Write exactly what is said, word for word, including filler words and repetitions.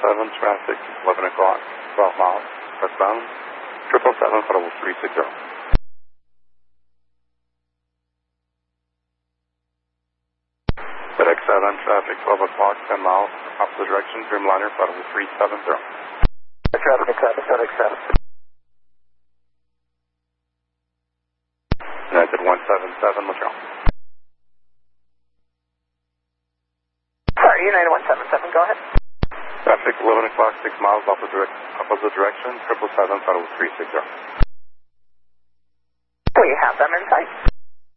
seven, traffic, eleven o'clock, twelve miles, westbound, triple seven, Federal three six zero. FedEx seven, traffic, twelve o'clock, ten miles, opposite direction, Dreamliner, Federal three seven zero. Traffic seven, FedEx seven. United one seven seven, Montreal. Sorry, United one seven seven, go ahead. Traffic, eleven o'clock, six miles, opposite, direct, opposite direction, triple seven, Federal three six zero. We have them in sight.